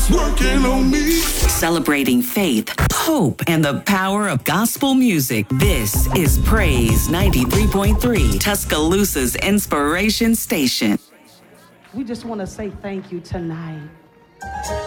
working on me. Celebrating faith, hope, and the power of gospel music. This is Praise 93.3, Tuscaloosa's inspiration station. We just want to say thank you tonight.